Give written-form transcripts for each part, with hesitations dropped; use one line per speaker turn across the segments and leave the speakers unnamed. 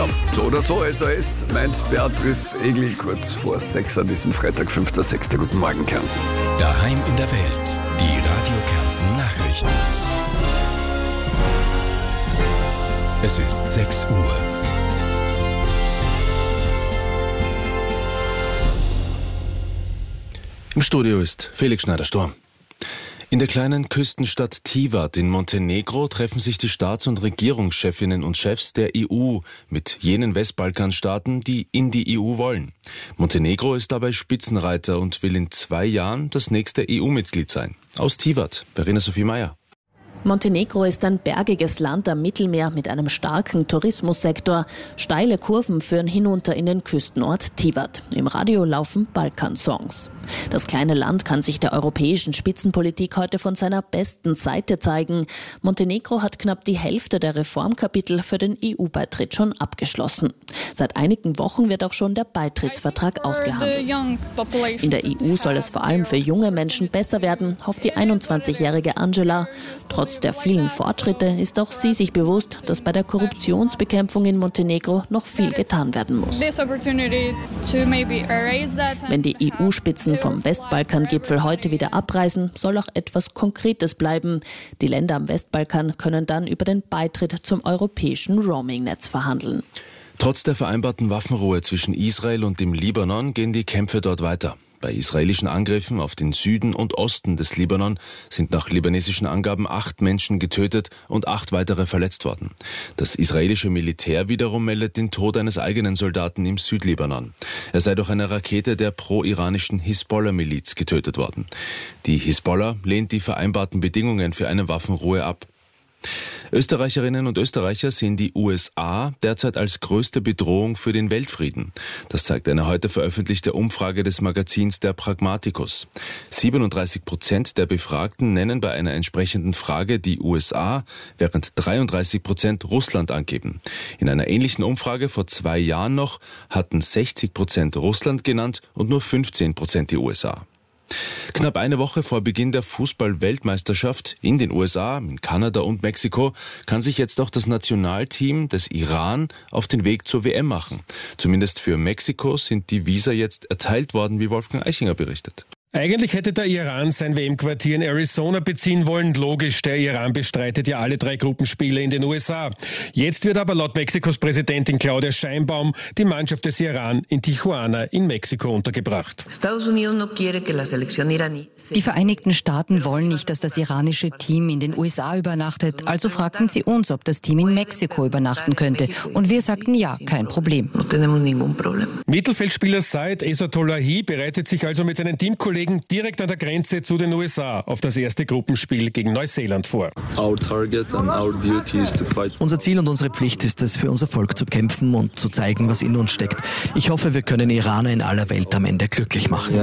Ja, so oder so, SOS, meint Beatrice Egli kurz vor 6 an diesem Freitag, 5.6. Guten Morgen, Kärnten.
Daheim in der Welt, die Radio Kärnten Nachrichten. Es ist 6 Uhr.
Im Studio ist Felix Schneider-Sturm. In der kleinen Küstenstadt Tivat in Montenegro treffen sich die Staats- und Regierungschefinnen und Chefs der EU mit jenen Westbalkanstaaten, die in die EU wollen. Montenegro ist dabei Spitzenreiter und will in 2 Jahren das nächste EU-Mitglied sein. Aus Tivat, Verena Sophie Meyer.
Montenegro ist ein bergiges Land am Mittelmeer mit einem starken Tourismussektor. Steile Kurven führen hinunter in den Küstenort Tivat. Im Radio laufen Balkan-Songs. Das kleine Land kann sich der europäischen Spitzenpolitik heute von seiner besten Seite zeigen. Montenegro hat knapp die Hälfte der Reformkapitel für den EU-Beitritt schon abgeschlossen. Seit einigen Wochen wird auch schon der Beitrittsvertrag ausgehandelt. In der EU soll es vor allem für junge Menschen besser werden, hofft die 21-jährige Angela. Trotz der vielen Fortschritte ist auch sie sich bewusst, dass bei der Korruptionsbekämpfung in Montenegro noch viel getan werden muss. Wenn die EU-Spitzen vom Westbalkan-Gipfel heute wieder abreisen, soll auch etwas Konkretes bleiben. Die Länder am Westbalkan können dann über den Beitritt zum europäischen Roaming-Netz verhandeln.
Trotz der vereinbarten Waffenruhe zwischen Israel und dem Libanon gehen die Kämpfe dort weiter. Bei israelischen Angriffen auf den Süden und Osten des Libanon sind nach libanesischen Angaben 8 Menschen getötet und 8 weitere verletzt worden. Das israelische Militär wiederum meldet den Tod eines eigenen Soldaten im Südlibanon. Er sei durch eine Rakete der pro-iranischen Hisbollah-Miliz getötet worden. Die Hisbollah lehnt die vereinbarten Bedingungen für eine Waffenruhe ab. Österreicherinnen und Österreicher sehen die USA derzeit als größte Bedrohung für den Weltfrieden. Das zeigt eine heute veröffentlichte Umfrage des Magazins Der Pragmaticus. 37% der Befragten nennen bei einer entsprechenden Frage die USA, während 33% Russland angeben. In einer ähnlichen Umfrage vor 2 Jahren noch hatten 60% Russland genannt und nur 15% die USA. Knapp eine Woche vor Beginn der Fußball-Weltmeisterschaft in den USA, in Kanada und Mexiko kann sich jetzt auch das Nationalteam des Iran auf den Weg zur WM machen. Zumindest für Mexiko sind die Visa jetzt erteilt worden, wie Wolfgang Eichinger berichtet.
Eigentlich hätte der Iran sein WM-Quartier in Arizona beziehen wollen. Logisch, der Iran bestreitet ja alle 3 Gruppenspiele in den USA. Jetzt wird aber laut Mexikos Präsidentin Claudia Sheinbaum die Mannschaft des Iran in Tijuana in Mexiko untergebracht.
Die Vereinigten Staaten wollen nicht, dass das iranische Team in den USA übernachtet. Also fragten sie uns, ob das Team in Mexiko übernachten könnte. Und wir sagten ja, kein Problem.
Mittelfeldspieler Said Ezatolahi bereitet sich also mit seinen Teamkollegen direkt an der Grenze zu den USA auf das erste Gruppenspiel gegen Neuseeland vor.
Unser Ziel und unsere Pflicht ist es, für unser Volk zu kämpfen und zu zeigen, was in uns steckt. Ich hoffe, wir können Iraner in aller Welt am Ende glücklich machen.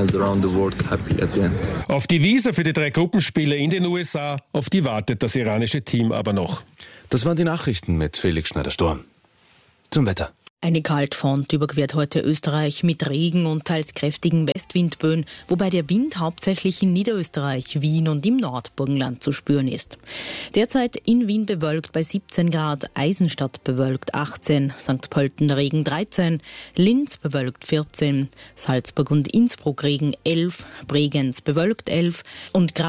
Auf die Visa für die 3 Gruppenspiele in den USA, auf die wartet das iranische Team aber noch.
Das waren die Nachrichten mit Felix Schneider-Sturm. Zum Wetter.
Eine Kaltfront überquert heute Österreich mit Regen und teils kräftigen Westwindböen, wobei der Wind hauptsächlich in Niederösterreich, Wien und im Nordburgenland zu spüren ist. Derzeit in Wien bewölkt bei 17 Grad, Eisenstadt bewölkt 18, St. Pölten Regen 13, Linz bewölkt 14, Salzburg und Innsbruck Regen 11, Bregenz bewölkt 11 und